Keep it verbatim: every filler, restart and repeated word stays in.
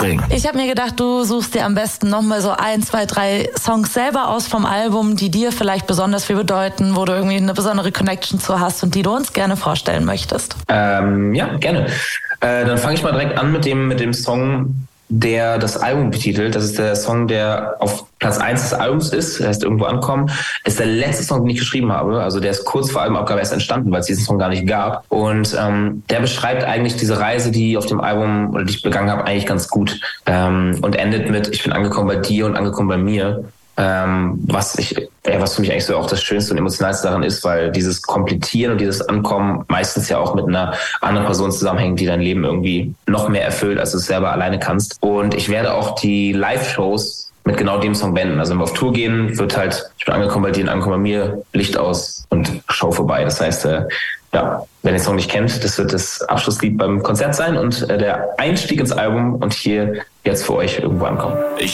bringen. Ich habe mir gedacht, du suchst dir am besten nochmal so ein, zwei, drei Songs selber aus vom Album, die dir vielleicht besonders viel bedeuten, wo du irgendwie eine besondere Connection zu hast und die du uns gerne vorstellen möchtest. Ähm, ja, gerne. Äh, dann fange ich mal direkt an mit dem, mit dem Song, der das Album betitelt. Das ist der Song, der auf Platz eins des Albums ist, der heißt Irgendwo ankommen. Ist der letzte Song, den ich geschrieben habe. Also der ist kurz vor Albumabgabe erst entstanden, weil es diesen Song gar nicht gab. Und ähm, der beschreibt eigentlich diese Reise, die ich auf dem Album, oder die ich begangen habe, eigentlich ganz gut. Ähm, und endet mit, ich bin angekommen bei dir und angekommen bei mir. Ähm, was ich, ja, was für mich eigentlich so auch das Schönste und Emotionalste daran ist, weil dieses Komplettieren und dieses Ankommen meistens ja auch mit einer anderen Person zusammenhängt, die dein Leben irgendwie noch mehr erfüllt, als du es selber alleine kannst. Und ich werde auch die Live-Shows mit genau dem Song beenden. Also wenn wir auf Tour gehen, wird halt, ich bin angekommen bei dir und angekommen bei mir, Licht aus und Show vorbei. Das heißt, äh, ja, wer den Song nicht kennt, das wird das Abschlusslied beim Konzert sein und äh, der Einstieg ins Album und hier jetzt für euch Irgendwo ankommen. Ich